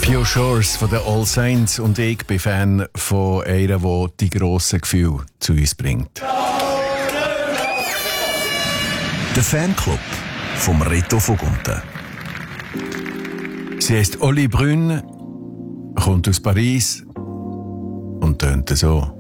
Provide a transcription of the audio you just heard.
Pure Shores von den All Saints und ich bin Fan von einer, die die grossen Gefühle zu uns bringt. Der Fanclub vom Reto Vogunten. Sie heisst Oli Brünn, kommt aus Paris und tönt so.